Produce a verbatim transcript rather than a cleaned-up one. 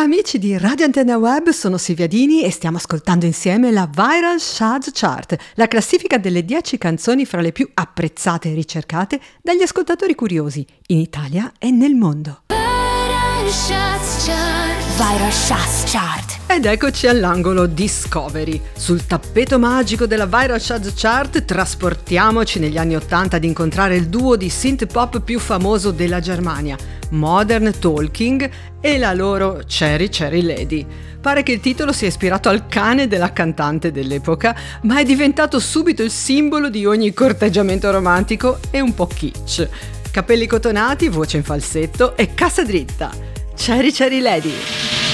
Amici di Radio Antenna Web, sono Silvia Dini e stiamo ascoltando insieme la Viral Chart Chart, la classifica delle dieci canzoni fra le più apprezzate e ricercate dagli ascoltatori curiosi in Italia e nel mondo. Viral Chart Chart. Viral Chart Chart. Ed eccoci all'angolo Discovery. Sul tappeto magico della Viral Chart Chart trasportiamoci negli anni ottanta ad incontrare il duo di synth pop più famoso della Germania, Modern Talking, e la loro Cherry Cherry Lady. Pare che il titolo sia ispirato al cane della cantante dell'epoca, ma è diventato subito il simbolo di ogni corteggiamento romantico e un po' kitsch. Capelli cotonati, voce in falsetto e cassa dritta. Cherry Cherry Lady.